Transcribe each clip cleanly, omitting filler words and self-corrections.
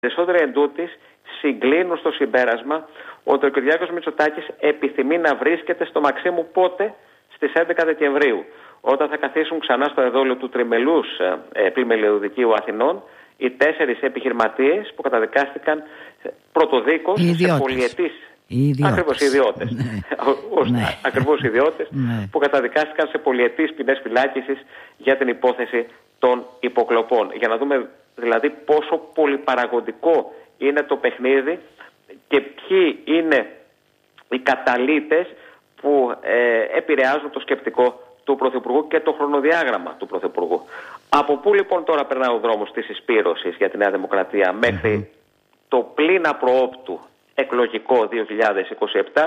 περισσότεροι εντούτοις συγκλίνουν στο συμπέρασμα ότι ο Κυριάκος Μητσοτάκης επιθυμεί να βρίσκεται στο Μαξίμου πότε? Στις 11 Δεκεμβρίου, όταν θα καθίσουν ξανά στο εδόλιο του τριμελούς πλημελιωδικείου Αθηνών οι 4 επιχειρηματίες που καταδικάστηκαν πρωτοδίκως σε πολυετής. Ακριβώς οι ιδιώτες. Ακριβώς οι ιδιώτες που καταδικάστηκαν σε πολυετής ποινές φυλάκισης για την υπόθεση των υποκλοπών. Για να δούμε δηλαδή πόσο πολυπαραγωγικό είναι το παιχνίδι και ποιοι είναι οι καταλύτες που επηρεάζουν το σκεπτικό του Πρωθυπουργού και το χρονοδιάγραμμα του Πρωθυπουργού. Από πού λοιπόν τώρα περνάει ο δρόμος της συσπήρωσης για τη Νέα Δημοκρατία μέχρι το πλην απροόπτου εκλογικό 2027,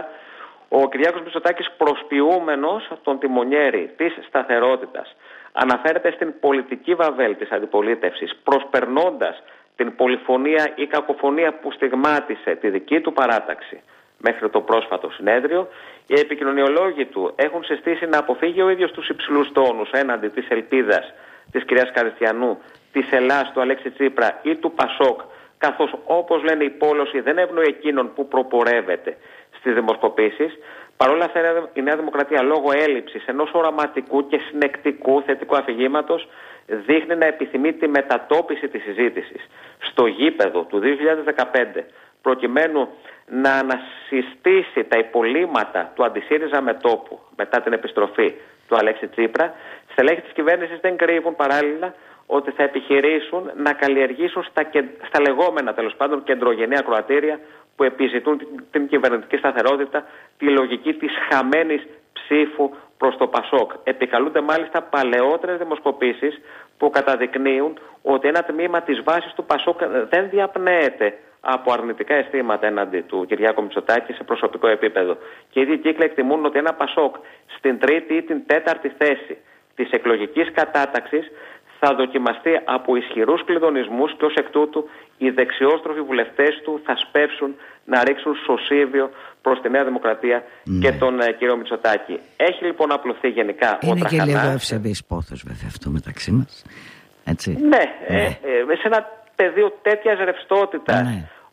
ο Κυριάκος Μητσοτάκης, προσποιούμενος τον τιμονιέρη της σταθερότητας, αναφέρεται στην πολιτική βαβέλ της αντιπολίτευσης, προσπερνώντας την πολυφωνία ή κακοφωνία που στιγμάτισε τη δική του παράταξη μέχρι το πρόσφατο συνέδριο. Οι επικοινωνιολόγοι του έχουν συστήσει να αποφύγει ο ίδιος τους υψηλούς τόνους έναντι της ελπίδας της κυρίας Καριστιανού, της Ελλάς του Αλέξη Τσίπρα ή του Πασόκ, καθώς όπως λένε η πόλωση δεν ευνοεί εκείνον που προπορεύεται στις δημοσκοπήσεις. Παρ' όλα αυτά η Νέα Δημοκρατία, λόγω έλλειψης ενός οραματικού και συνεκτικού θετικού αφηγήματος, δείχνει να επιθυμεί τη μετατόπιση της συζήτησης στο γήπεδο του 2015, προκειμένου να ανασυστήσει τα υπολείμματα του αντισύριζα μετώπου μετά την επιστροφή του Αλέξη Τσίπρα. Στελέχη της κυβέρνησης δεν κρύβουν παράλληλα ότι θα επιχειρήσουν να καλλιεργήσουν στα λεγόμενα τέλος πάντων κεντρογενή ακροατήρια που επιζητούν την κυβερνητική σταθερότητα τη λογική της χαμένης ψήφου προς το Πασόκ. Επικαλούνται μάλιστα παλαιότερες δημοσκοπήσεις που καταδεικνύουν ότι ένα τμήμα της βάσης του Πασόκ δεν διαπνέεται από αρνητικά αισθήματα έναντι του Κυριάκου Μητσοτάκη σε προσωπικό επίπεδο. Και οι ίδιοι κύκλοι εκτιμούν ότι ένα Πασόκ στην τρίτη ή την τέταρτη θέση της εκλογικής κατάταξης θα δοκιμαστεί από ισχυρούς κλειδονισμούς και ως εκ τούτου οι δεξιόστροφοι βουλευτές του θα σπεύσουν να ρίξουν σωσίβιο προς τη Νέα Δημοκρατία και τον κύριο Μητσοτάκη. Έχει λοιπόν απλωθεί γενικά ο τραχανάς. Είναι και λίγο ευσεβής πόθος βέβαια αυτό μεταξύ μας. Έτσι. Ναι, σε ένα πεδίο τέτοιας ρευστότητας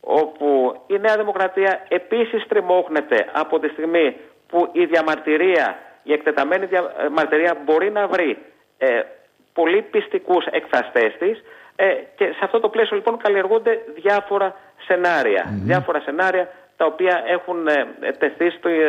όπου η Νέα Δημοκρατία επίσης τριμώχνεται από τη στιγμή που η διαμαρτυρία, η εκτεταμένη διαμαρτυρία μπορεί να βρει πολύ πιστικούς εκφραστές της και σε αυτό το πλαίσιο λοιπόν καλλιεργούνται διάφορα σενάρια. Διάφορα σενάρια τα οποία έχουν τεθεί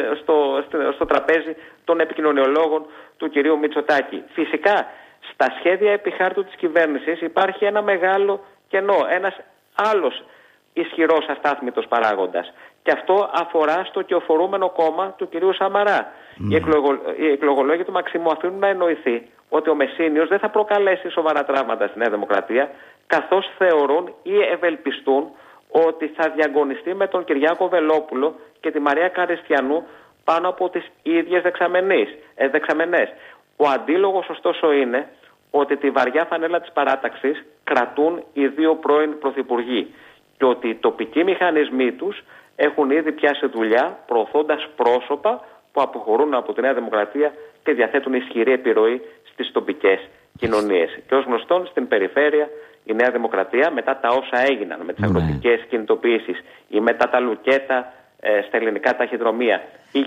στο τραπέζι των επικοινωνιολόγων του κυρίου Μητσοτάκη. Φυσικά στα σχέδια επιχάρτου της κυβέρνησης υπάρχει ένα μεγάλο κενό, ένας άλλος ισχυρός αστάθμητος παράγοντας. Και αυτό αφορά στο κυοφορούμενο κόμμα του κυρίου Σαμαρά. Οι εκλογολόγοι του Μαξίμου αφήνουν να εννοηθεί ότι ο Μεσίνιος δεν θα προκαλέσει σοβαρά τραύματα στη Νέα Δημοκρατία, καθώς θεωρούν ή ευελπιστούν ότι θα διαγωνιστεί με τον Κυριάκο Βελόπουλο και τη Μαρία Καριστιανού πάνω από τις ίδιες δεξαμενές. Ο αντίλογος ωστόσο είναι ότι τη βαριά φανέλα της παράταξης κρατούν οι δύο πρώην πρωθυπουργοί και ότι οι τοπικοί μηχανισμοί τους έχουν ήδη πιάσει δουλειά προωθώντας πρόσωπα που αποχωρούν από τη Νέα Δημοκρατία και διαθέτουν ισχυρή επιρροή στις τοπικές κοινωνίες. Και ως γνωστόν στην περιφέρεια η Νέα Δημοκρατία μετά τα όσα έγιναν με τις αγροτικές κινητοποιήσεις ή μετά τα λουκέτα στα ελληνικά ταχυδρομεία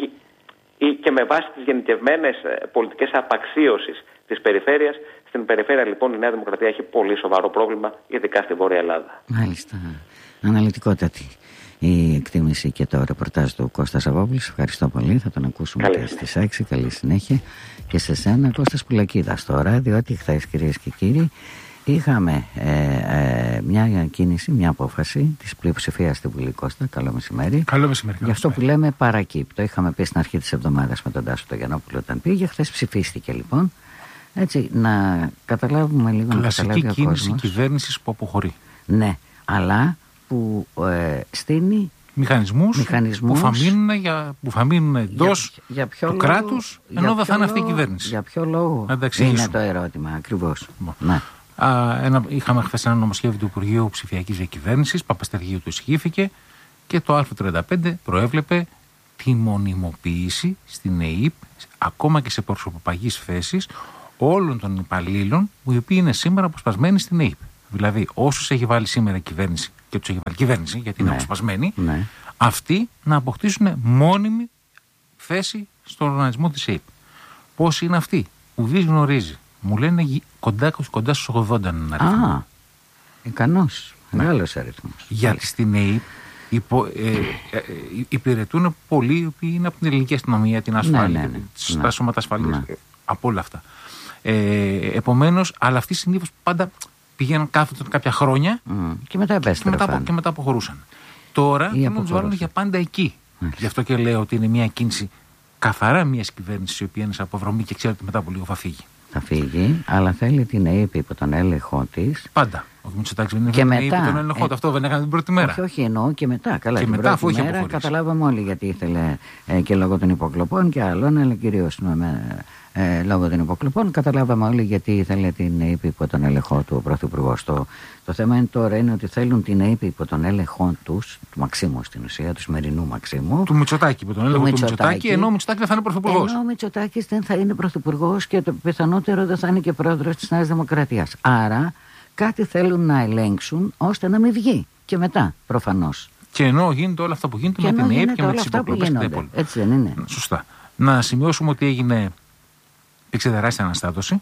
ή και με βάση τις γενικευμένες πολιτικές απαξίωσης της περιφέρειας, στην περιφέρεια λοιπόν η Νέα Δημοκρατία έχει πολύ σοβαρό πρόβλημα, ειδικά στη Βόρεια Ελλάδα. Μάλιστα. Αναλυτικότατη η εκτίμηση και το ρεπορτάζ του Κώστα Σαββόπουλου. Ευχαριστώ πολύ. Θα τον ακούσουμε και στις 6. Καλή συνέχεια και σε σένα, Κώστας Πουλακίδας τώρα, διότι χθες, κυρίες και κύριοι, είχαμε μια κίνηση, μια απόφαση της πλειοψηφίας στη Βουλή. Κώστα, καλό μεσημέρι. Καλό μεσημέρι. Γι' αυτό που λέμε παρακύπτω. Είχαμε πει στην αρχή της εβδομάδας με τον Τάσο τον Γιαννόπουλο όταν πήγε. Χθες ψηφίστηκε λοιπόν. Έτσι, να καταλάβουμε λίγο. Κλασική κίνηση κυβέρνησης που αποχωρεί. Ναι, αλλά που στείνει μηχανισμούς που θα μείνουν εντός του κράτους, ενώ δεν θα είναι αυτή η κυβέρνηση. Για ποιο λόγο είναι το ερώτημα ακριβώς. Ναι. Είχαμε χθες ένα νομοσχέδιο του Υπουργείου Ψηφιακής Διακυβέρνησης, Παπαστεργίου του ισχύθηκε και το άρθρο 35 προέβλεπε τη μονιμοποίηση στην ΕΕΠ, ακόμα και σε προσωποπαγείς θέσεις, όλων των υπαλλήλων οι οποίοι είναι σήμερα αποσπασμένοι στην ΕΕΠ. Δηλαδή, όσους έχει βάλει σήμερα η κυβέρνηση και τους έχει βάλει κυβέρνηση, γιατί είναι αποσπασμένοι, αυτοί να αποκτήσουν μόνιμη θέση στον οργανισμό της ΑΕΠ. Πώς είναι αυτοί? Ουδής γνωρίζει. Μου λένε κοντά στους 80 είναι ένα αριθμό. Ικανός. Μεγάλος αριθμός. Γιατί στην ΑΕΠ υπηρετούν πολλοί οι οποίοι είναι από την ελληνική αστυνομία, την ασφάλεια, τα σώματα ασφαλείας, από όλα αυτά. Επομένως, αλλά αυτοί συνήθως πάντα πηγαίναν κάποια χρόνια και μετά επέστρεφαν. Και μετά αποχωρούσαν. Τώρα τους βάλουν για πάντα εκεί. Γι' αυτό και λέω ότι είναι μια κίνηση καθαρά μιας κυβέρνησης η οποία είναι σε αποβρομή και ξέρει ότι μετά από λίγο θα φύγει. Θα φύγει, αλλά θέλει την ΑΕΠ υπό τον έλεγχο της. Πάντα. Όχι Μητσοτάκης δεν είναι υπό τον έλεγχο. Αυτό δεν έκανε την πρώτη μέρα. Όχι, εννοώ και μετά. Καλά, και την μετά, πρώτη μέρα καταλάβαμε όλοι γιατί ήθελε και λόγω των υποκλοπών και άλλων, αλλά κυρίως λόγω των υποκλοπών. Καταλάβαμε όλοι γιατί ήθελε την ΑΕΠ υπό τον έλεγχο του ο Πρωθυπουργός. Το θέμα είναι τώρα είναι ότι θέλουν την ΑΕΠ υπό τον έλεγχο του Μαξίμου στην ουσία, του σημερινού Μαξίμου. Του Μητσοτάκη, υπό τον έλεγχο του Μητσοτάκη, ενώ ο Μητσοτάκης δεν θα είναι πρωθυπουργός. Ενώ ο Μητσοτάκης δεν θα είναι πρωθυπουργός και το πιθανότερο δεν θα είναι και πρόεδρος της Νέας Δημοκρατίας. Άρα κάτι θέλουν να ελέγξουν ώστε να μην βγει. Και μετά, προφανώς. Και ενώ γίνεται όλα αυτά που γίνεται με την ΑΕΠ και με τις υποκλοπές και τα υπόλοιπα. Έτσι δεν είναι? Σωστά. Να σημειώσουμε ότι υπήρξε τεράστια αναστάτωση.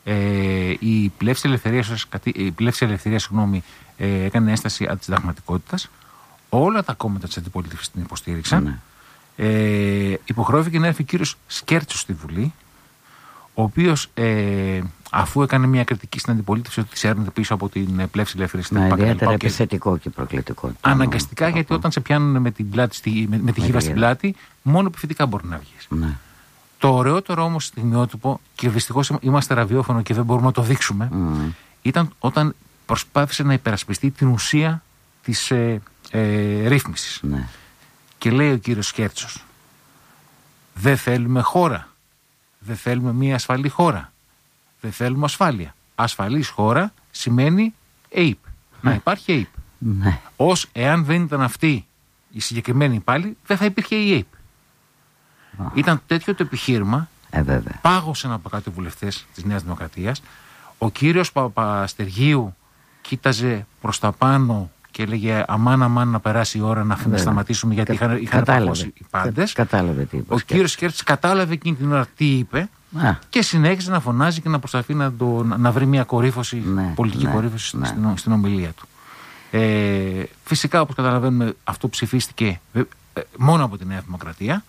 Η Πλεύση Ελευθερίας έκανε ένσταση αντισυνταγματικότητας. Όλα τα κόμματα της αντιπολίτευσης την υποστήριξαν. Υποχρεώθηκε να έρθει ο κύριος Σκέρτσος στη Βουλή, ο οποίος αφού έκανε μια κριτική στην αντιπολίτευση ότι ξέρετε πίσω από την Πλεύση Ελευθερίας. Ιδιαίτερα επιθετικό και προκλητικό. Αναγκαστικά, γιατί όταν σε πιάνουν με τη χείρα στην πλάτη, μόνο επιθετικά μπορεί να βγεις. Το ωραιότερο όμως στιγμιότυπο, και δυστυχώς είμαστε ραδιόφωνο και δεν μπορούμε να το δείξουμε, ήταν όταν προσπάθησε να υπερασπιστεί την ουσία της ρύθμισης. Και λέει ο κύριος Σκέρτσος, δεν θέλουμε χώρα, δεν θέλουμε μια ασφαλή χώρα, δεν θέλουμε ασφάλεια. Ασφαλής χώρα σημαίνει ΑΕΠ. Να υπάρχει ΑΕΠ. Ως εάν δεν ήταν αυτή η συγκεκριμένη υπάλληλη, δεν θα υπήρχε η ΑΕΠ. Ήταν τέτοιο το επιχείρημα. Πάγωσαν από κάτω οι βουλευτές της Νέας Δημοκρατίας. Ο κύριος Παπαστεργίου κοίταζε προς τα πάνω και έλεγε αμάν να περάσει η ώρα να σταματήσουμε, γιατί είχαν παγώσει οι πάντες. Ο κύριος Σκέρτσος κατάλαβε εκείνη την ώρα τι είπε και συνέχισε να φωνάζει και να προσπαθεί να βρει μια κορύφωση, πολιτική κορύφωση στην ομιλία του. Φυσικά, όπως καταλαβαίνουμε, αυτό ψηφίστηκε μόνο από τη Νέα Δημοκρατία,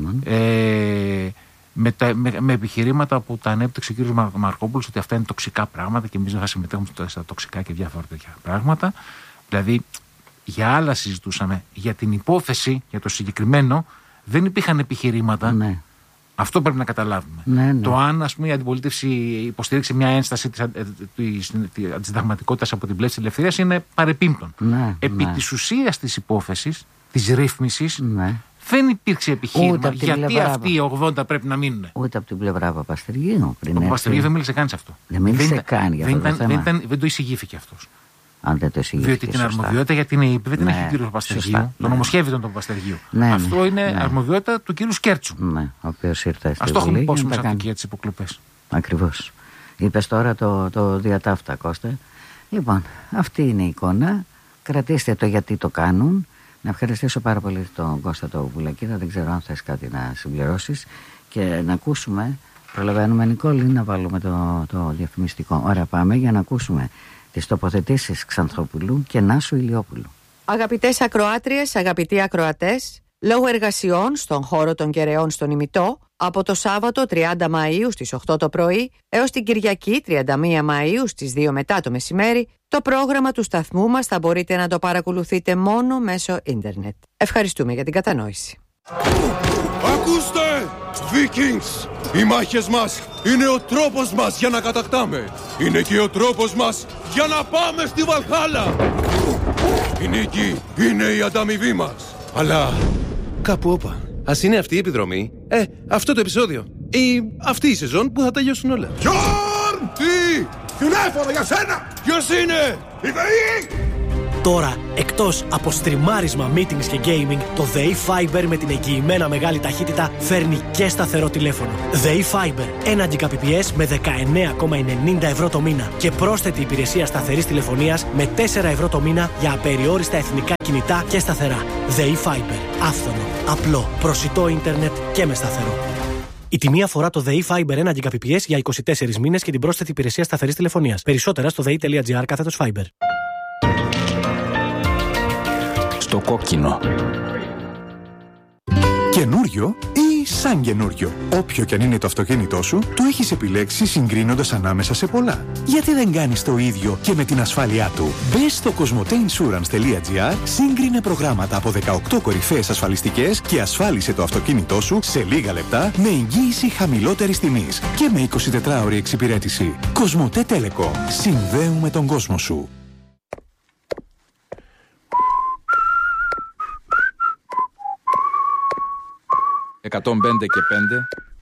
με επιχειρήματα που τα ανέπτυξε ο κ. Μαρκόπουλος ότι αυτά είναι τοξικά πράγματα και εμείς δεν θα συμμετέχουμε στα τοξικά και διάφορα τέτοια πράγματα. Δηλαδή, για άλλα συζητούσαμε. Για την υπόθεση, για το συγκεκριμένο, δεν υπήρχαν επιχειρήματα. Αυτό πρέπει να καταλάβουμε. Το αν, ας πούμε, η αντιπολίτευση υποστήριξε μια ένσταση της αντισυνταγματικότητας από την Πλεύση Ελευθερίας είναι παρεπίμπτον. Επί της ουσίας της υπόθεσης, της ρύθμισης, δεν υπήρξε επιχείρημα γιατί αυτοί οι 80 πρέπει να μείνουν. Ούτε από την πλευρά Παπαστεργίου. Ο Παπαστεργίου δεν μίλησε καν σε αυτό. Δεν μίλησε καν για αυτό το θέμα. Δεν το εισηγήθηκε αυτός. Αν δεν το εισηγήθηκε. Διότι την αρμοδιότητα για την ΑΕΠ δεν την έχει ο κύριος Παπαστεργίου. Το νομοσχέδιο των Παπαστεργίου. Αυτό είναι αρμοδιότητα του κύριου Σκέρτσου. Ο οποίος ήρθε στη Βουλή. Ας το έχουμε υπόσχομαι σαν για τις υποκλοπές. Ακριβώς. Είπες τώρα το διατάφτα, Κώστα. Λοιπόν, αυτή είναι η εικόνα. Κρατήστε το γιατί το κάνουν. Να ευχαριστήσω πάρα πολύ τον Κώστα το Βουλακίδα. Δεν ξέρω αν θες κάτι να συμπληρώσεις και να ακούσουμε. Προλαβαίνουμε, Νικόλη, να βάλουμε το διαφημιστικό. Ωραία, πάμε για να ακούσουμε τις τοποθετήσεις Ξανθόπουλου και Νάσου Ηλιόπουλου. Αγαπητές ακροάτριες, αγαπητοί ακροατές, λόγω εργασιών στον χώρο των Κεραιών στον Ημιτό, από το Σάββατο 30 Μαΐου στις 8 το πρωί έως την Κυριακή 31 Μαΐου στις 2 μετά το μεσημέρι, το πρόγραμμα του σταθμού μας θα μπορείτε να το παρακολουθείτε μόνο μέσω ίντερνετ. Ευχαριστούμε για την κατανόηση. Ακούστε! Vikings! Οι μάχες μας είναι ο τρόπος μας για να κατακτάμε. Είναι και ο τρόπος μας για να πάμε στη Βαλχάλα. Η νίκη είναι η ανταμοιβή μας. Αλλά κάπου όπα. Ας είναι αυτή η επιδρομή, αυτό το επεισόδιο ή αυτή η σεζόν που θα τελειώσουν όλα. Γιόρν! Τι! Τηλέφωνο για σένα! Ποιος είναι? Η ΔΕΗ! Τώρα, εκτός από στριμάρισμα, meetings και gaming, το ΔΕΗ Fiber με την εγγυημένα μεγάλη ταχύτητα φέρνει και σταθερό τηλέφωνο. ΔΕΗ Fiber, 1 Gbps με 19,90 ευρώ το μήνα και πρόσθετη υπηρεσία σταθερής τηλεφωνίας με 4 ευρώ το μήνα για απεριόριστα εθνικά κινητά και σταθερά. ΔΕΗ Fiber, άφθονο, απλό, προσιτό ίντερνετ και με σταθερό. Η τιμή αφορά το ΔΕΗ Fiber 1 Gbps για 24 μήνες και την πρόσθετη υπηρεσία σταθερής τηλεφωνίας. Περισσότερα στο dei.gr/Fiber. Στο κόκκινο. Καινούριο ή σαν καινούριο. Όποιο κι αν είναι το αυτοκίνητό σου, το έχεις επιλέξει συγκρίνοντας ανάμεσα σε πολλά. Γιατί δεν κάνεις το ίδιο και με την ασφάλειά του? Μπες στο cosmoteinsurance.gr, σύγκρινε προγράμματα από 18 κορυφαίες ασφαλιστικές και ασφάλισε το αυτοκίνητό σου σε λίγα λεπτά με εγγύηση χαμηλότερης τιμής και με 24ωρη εξυπηρέτηση. Cosmote Telecom. Συνδέουμε τον κόσμο σου. 105 και 5.